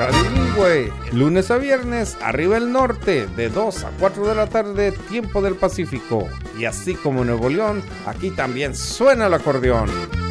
Radio Bilingüe, lunes a viernes, arriba el norte, de 2 a 4 de la tarde, tiempo del Pacífico. Y así como en Nuevo León, aquí también suena el acordeón.